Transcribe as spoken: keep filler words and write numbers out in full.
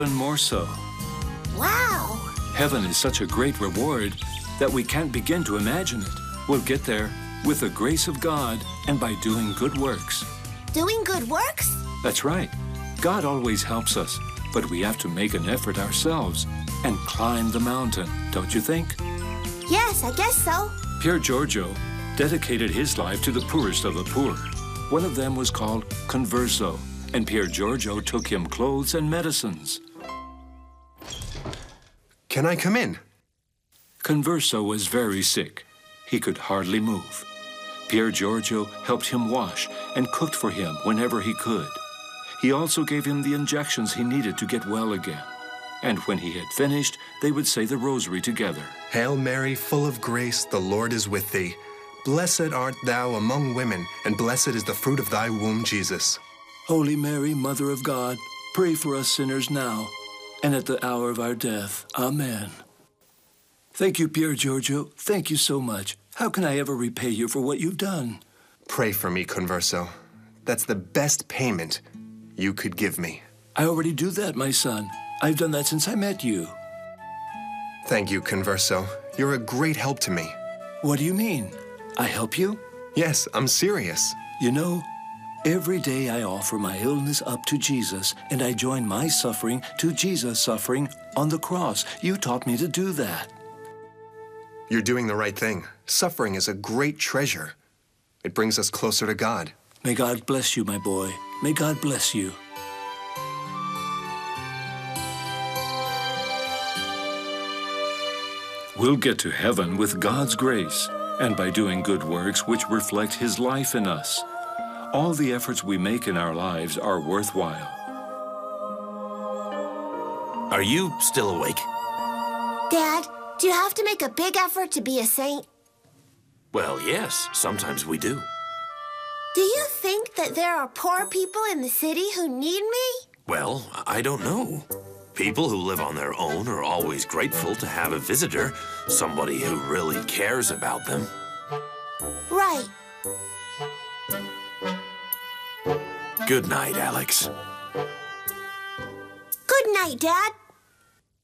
Even more so. Wow! Heaven is such a great reward that we can't begin to imagine it. We'll get there with the grace of God and by doing good works. Doing good works? That's right. God always helps us, but we have to make an effort ourselves and climb the mountain, don't you think? Yes, I guess so. Pier Giorgio dedicated his life to the poorest of the poor. One of them was called Converso, and Pier Giorgio took him clothes and medicines. Can I come in? Converso was very sick. He could hardly move. Pier Giorgio helped him wash and cooked for him whenever he could. He also gave him the injections he needed to get well again. And when he had finished, they would say the rosary together. Hail Mary, full of grace, the Lord is with thee. Blessed art thou among women, and blessed is the fruit of thy womb, Jesus. Holy Mary, Mother of God, pray for us sinners now and at the hour of our death. Amen. Thank you, Pier Giorgio. Thank you so much. How can I ever repay you for what you've done? Pray for me, Converso. That's the best payment you could give me. I already do that, my son. I've done that since I met you. Thank you, Converso. You're a great help to me. What do you mean? I help you? Yes, I'm serious. You know, every day I offer my illness up to Jesus, and I join my suffering to Jesus' suffering on the cross. You taught me to do that. You're doing the right thing. Suffering is a great treasure. It brings us closer to God. May God bless you, my boy. May God bless you. We'll get to heaven with God's grace and by doing good works which reflect His life in us. All the efforts we make in our lives are worthwhile. Are you still awake? Dad, do you have to make a big effort to be a saint? Well, yes, sometimes we do. Do you think that there are poor people in the city who need me? Well, I don't know. People who live on their own are always grateful to have a visitor, somebody who really cares about them. Right. Good night, Alex. Good night, Dad.